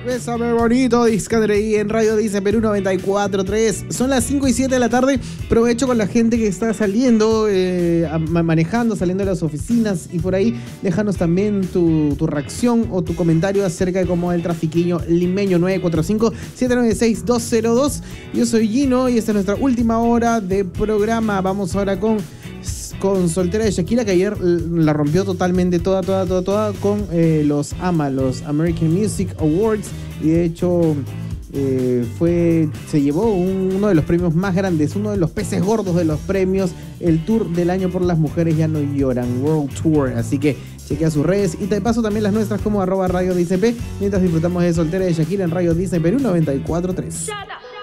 Bésame bonito, Discadrey en Radio Dice Perú 94.3. Son las 5 y 7 de la tarde. Provecho con la gente que está saliendo, manejando, saliendo de las oficinas y por ahí. Déjanos también tu reacción o tu comentario acerca de cómo el trafiqueño limeño 945-796-202. Yo soy Gino y esta es nuestra última hora de programa. Vamos ahora con Soltera de Shakira, que ayer la rompió totalmente toda con los AMA, los American Music Awards, y de hecho se llevó uno de los premios más grandes, uno de los peces gordos de los premios, el Tour del Año por las Mujeres Ya No Lloran, World Tour. Así que chequea sus redes y te paso también las nuestras como @Radio DICP, mientras disfrutamos de Soltera de Shakira en Radio Disney Perú 94.3.